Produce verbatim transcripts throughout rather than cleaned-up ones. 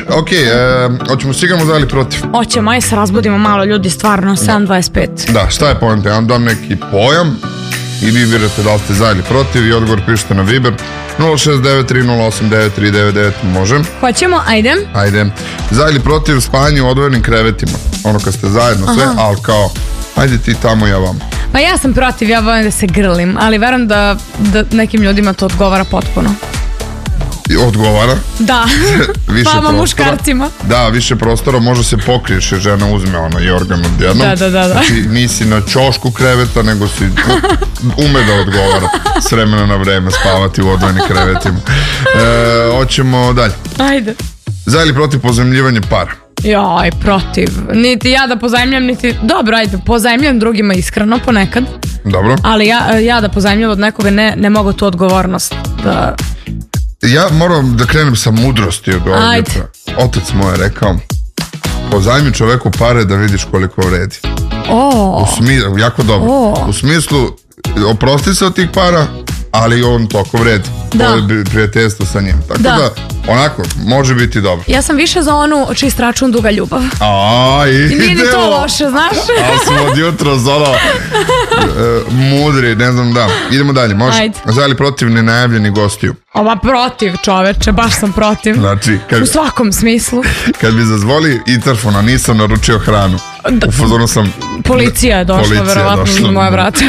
Ok, e, hoćemo stigramo za ili protiv? Hoćemo, aj se razbudimo malo ljudi, stvarno, sedam dvadeset pet. Da, šta je poenta? Ja vam dam neki pojam i vi birate da li ste za ili protiv i odgovor pišete na Viber nula šest devet tri nula osam devet tri devet devet. Može? Hoćemo, ajde. Ajde. Za ili protiv spajanje u odvojenim krevetima. Ono kad ste zajedno sve, ali kao ajde ti tamo, ja vam. Pa ja sam protiv, ja volim da se grlim, ali verujem da, da nekim ljudima to odgovara potpuno. Odgovara? Da, vama muškarcima. Da, više prostora, može se pokriješ jer žena uzme ono jorgan odjednom. Da, da, da, da. Znači nisi na ćošku kreveta, nego si ume da odgovara s vremena na vreme spavati u odvojenim krevetima. E, hoćemo dalje. Ajde. Za ili protiv pozajmljivanja para? Joj, protiv. Niti ja da pozajmljam, niti... Dobro, ajde, pozajmljam drugima iskreno ponekad. Dobro. Ali ja, ja da pozajmljam od nekoga ne, ne mogu tu odgovornost da... Ja moram da krenem sa mudrosti od ovdje. Otac moj je rekao, pozajmi čoveku pare da vidiš koliko vredi. O. U smislu, jako dobro. O. U smislu, oprosti se od tih para, ali on toliko vredi. Da. To je prijateljstvo sa njim. Tako da. da, onako, može biti dobro. Ja sam više za onu čist račun duga ljubav. A, idemo. I nije ni to loše, znaš? Ali smo od jutra zolo uh, mudri, ne znam da. Idemo dalje, može? Ajde. Za ili protiv nenajavljeni gostiju? Ova protiv, čoveče, baš sam protiv. Znači, kad, u svakom smislu. Kad bi zazvoli interfona, nisam naručio hranu. Da. U fazonu sam... Policija je došla, policija verovatno, došla na moja vrata.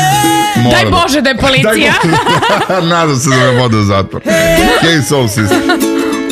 Daj Bože da je policija. Nadam se da me vode u zatvor. Hey, soul sister.